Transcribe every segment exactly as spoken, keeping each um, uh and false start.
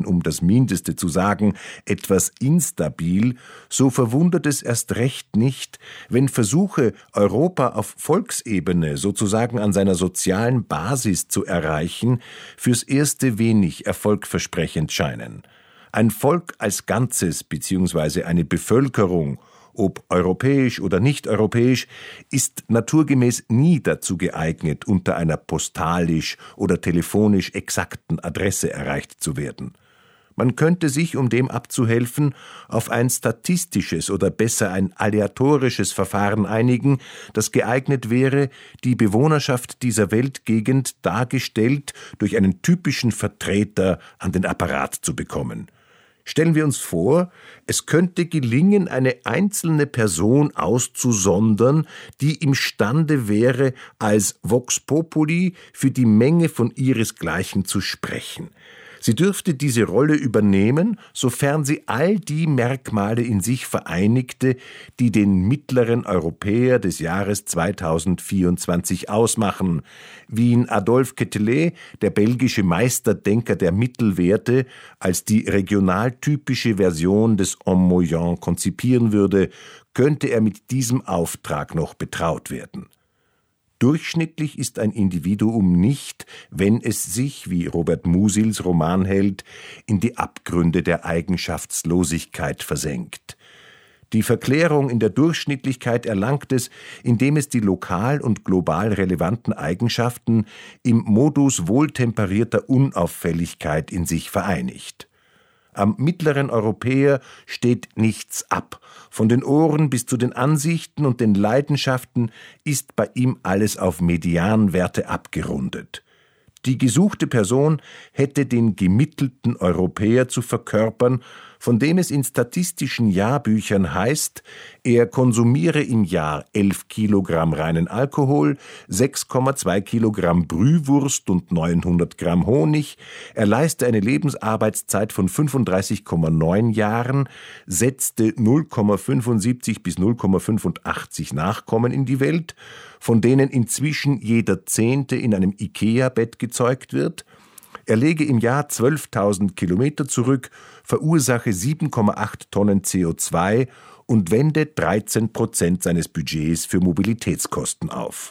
um das Mindeste zu sagen, etwas instabil, so verwundert es erst recht nicht, wenn Versuche, Europa auf Volksebene sozusagen an seiner sozialen Basis zu erreichen, fürs Erste wenig erfolgversprechend scheinen. Ein Volk als Ganzes bzw. eine Bevölkerung, ob europäisch oder nicht europäisch, ist naturgemäß nie dazu geeignet, unter einer postalisch oder telefonisch exakten Adresse erreicht zu werden. Man könnte sich, um dem abzuhelfen, auf ein statistisches oder besser ein aleatorisches Verfahren einigen, das geeignet wäre, die Bewohnerschaft dieser Weltgegend dargestellt durch einen typischen Vertreter an den Apparat zu bekommen. Stellen wir uns vor, es könnte gelingen, eine einzelne Person auszusondern, die imstande wäre, als Vox Populi für die Menge von ihresgleichen zu sprechen. Sie dürfte diese Rolle übernehmen, sofern sie all die Merkmale in sich vereinigte, die den mittleren Europäer des Jahres zweitausendvierundzwanzig ausmachen, wie ihn Adolphe Quetelet, der belgische Meisterdenker der Mittelwerte, als die regionaltypische Version des Homme moyen konzipieren würde, könnte er mit diesem Auftrag noch betraut werden. Durchschnittlich ist ein Individuum nicht, wenn es sich, wie Robert Musils Romanheld, in die Abgründe der Eigenschaftslosigkeit versenkt. Die Verklärung in der Durchschnittlichkeit erlangt es, indem es die lokal und global relevanten Eigenschaften im Modus wohltemperierter Unauffälligkeit in sich vereinigt. Am mittleren Europäer steht nichts ab. Von den Ohren bis zu den Ansichten und den Leidenschaften ist bei ihm alles auf Medianwerte abgerundet. Die gesuchte Person hätte den gemittelten Europäer zu verkörpern, von dem es in statistischen Jahrbüchern heißt, er konsumiere im Jahr elf Kilogramm reinen Alkohol, sechs Komma zwei Kilogramm Brühwurst und neunhundert Gramm Honig, er leiste eine Lebensarbeitszeit von fünfunddreißig Komma neun Jahren, setzte null Komma fünfundsiebzig bis null Komma fünfundachtzig Nachkommen in die Welt, von denen inzwischen jeder Zehnte in einem Ikea-Bett gezeugt wird. Er lege im Jahr zwölftausend Kilometer zurück, verursache sieben Komma acht Tonnen C O zwei und wende dreizehn Prozent seines Budgets für Mobilitätskosten auf.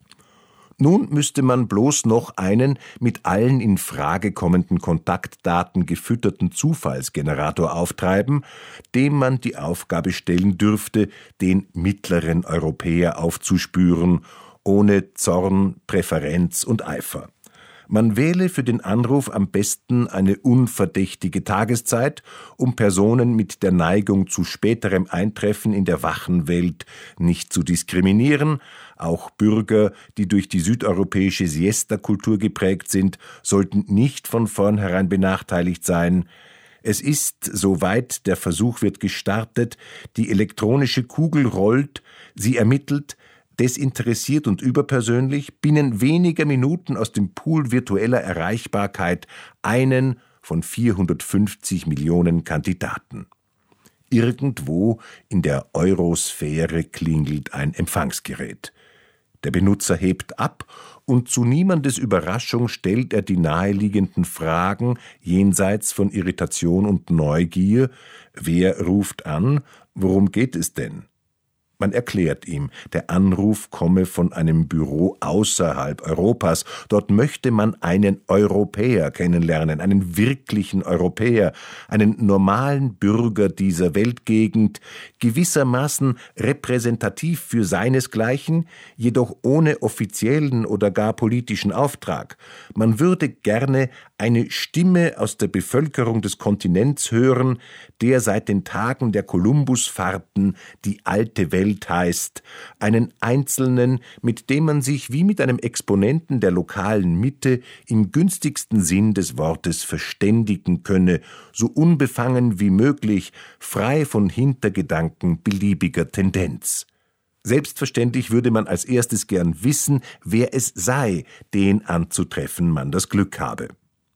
Nun müsste man bloß noch einen mit allen in Frage kommenden Kontaktdaten gefütterten Zufallsgenerator auftreiben, dem man die Aufgabe stellen dürfte, den mittleren Europäer aufzuspüren, ohne Zorn, Präferenz und Eifer. Man wähle für den Anruf am besten eine unverdächtige Tageszeit, um Personen mit der Neigung zu späterem Eintreffen in der wachen Welt nicht zu diskriminieren. Auch Bürger, die durch die südeuropäische Siesta-Kultur geprägt sind, sollten nicht von vornherein benachteiligt sein. Es ist, soweit der Versuch wird gestartet, die elektronische Kugel rollt, sie ermittelt, desinteressiert und überpersönlich, binnen weniger Minuten aus dem Pool virtueller Erreichbarkeit einen von vierhundertfünfzig Millionen Kandidaten. Irgendwo in der Eurosphäre klingelt ein Empfangsgerät. Der Benutzer hebt ab und zu niemandes Überraschung stellt er die naheliegenden Fragen jenseits von Irritation und Neugier. Wer ruft an? Worum geht es denn? Man erklärt ihm, der Anruf komme von einem Büro außerhalb Europas. Dort möchte man einen Europäer kennenlernen, einen wirklichen Europäer, einen normalen Bürger dieser Weltgegend, gewissermaßen repräsentativ für seinesgleichen, jedoch ohne offiziellen oder gar politischen Auftrag. Man würde gerne eine Stimme aus der Bevölkerung des Kontinents hören, der seit den Tagen der Kolumbusfahrten die alte Welt heißt, einen Einzelnen, mit dem man sich wie mit einem Exponenten der lokalen Mitte im günstigsten Sinn des Wortes verständigen könne, so unbefangen wie möglich, frei von Hintergedanken beliebiger Tendenz. Selbstverständlich würde man als erstes gern wissen, wer es sei, den anzutreffen man das Glück habe.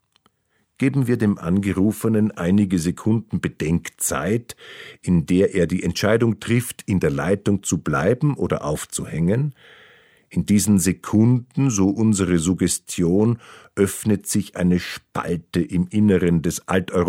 Geben wir dem Angerufenen einige Sekunden Bedenkzeit, in der er die Entscheidung trifft, in der Leitung zu bleiben oder aufzuhängen. In diesen Sekunden, so unsere Suggestion, öffnet sich eine Spalte im Inneren des Alteuropäers,